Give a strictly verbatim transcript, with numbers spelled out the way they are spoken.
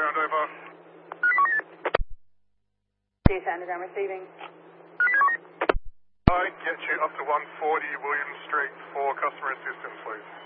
Underground, over. Theatre Underground receiving. I get you up to one forty William Street for customer assistance, please.